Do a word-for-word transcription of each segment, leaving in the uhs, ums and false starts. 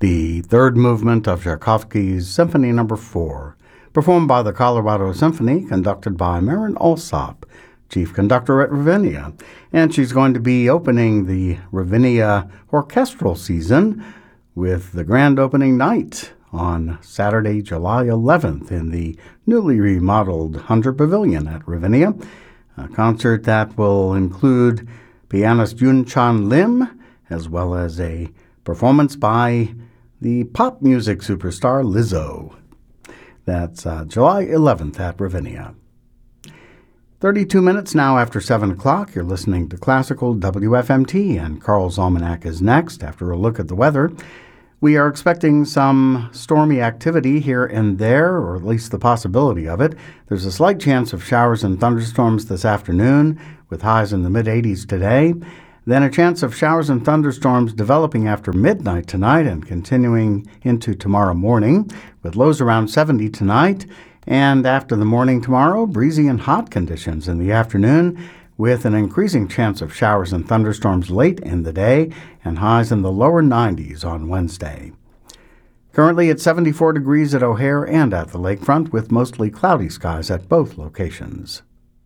the third movement of Tchaikovsky's Symphony Number four, performed by the Colorado Symphony, conducted by Marin Alsop, chief conductor at Ravinia. And she's going to be opening the Ravinia orchestral season with the grand opening night on Saturday, July eleventh in the newly remodeled Hunter Pavilion at Ravinia, a concert that will include pianist Yoon Chan Lim, as well as a performance by the pop music superstar Lizzo. That's uh, July eleventh at Ravinia. thirty-two minutes now after seven o'clock, you're listening to Classical W F M T, and Carl's Almanac is next. After a look at the weather, we are expecting some stormy activity here and there, or at least the possibility of it. There's a slight chance of showers and thunderstorms this afternoon, with highs in the mid-eighties today. Then a chance of showers and thunderstorms developing after midnight tonight and continuing into tomorrow morning, with lows around seventy tonight. And after the morning tomorrow, breezy and hot conditions in the afternoon, with an increasing chance of showers and thunderstorms late in the day and highs in the lower nineties on Wednesday. Currently at seventy-four degrees at O'Hare and at the lakefront, with mostly cloudy skies at both locations.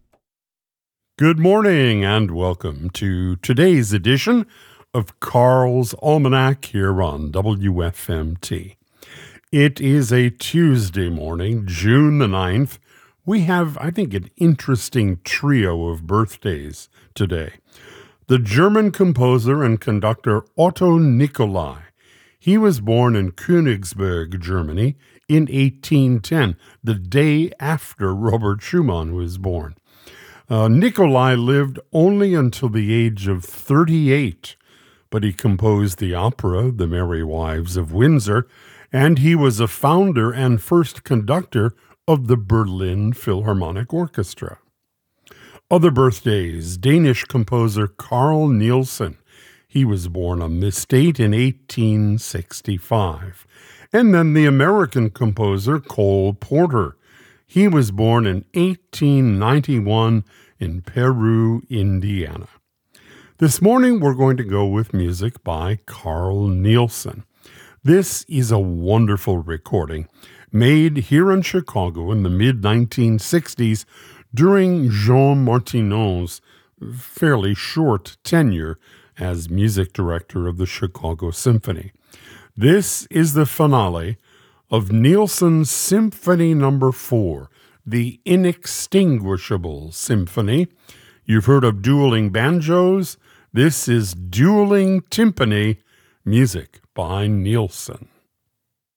Good morning and welcome to today's edition of Carl's Almanac here on W F M T. It is a Tuesday morning, June the ninth. We have, I think, an interesting trio of birthdays today. The German composer and conductor Otto Nicolai. He was born in Königsberg, Germany in eighteen ten, the day after Robert Schumann was born. Uh, Nicolai lived only until the age of thirty-eight, but he composed the opera, The Merry Wives of Windsor, and he was a founder and first conductor of the Berlin Philharmonic Orchestra. Other birthdays: Danish composer Carl Nielsen. He was born on this date in eighteen sixty-five. And then the American composer Cole Porter. He was born in eighteen ninety-one in Peru, Indiana. This morning we're going to go with music by Carl Nielsen. This is a wonderful recording made here in Chicago in the mid nineteen sixties during Jean Martinon's fairly short tenure as music director of the Chicago Symphony. This is the finale of Nielsen's Symphony Number four, the Inextinguishable Symphony. You've heard of dueling banjos. This is dueling timpani, music by Nielsen.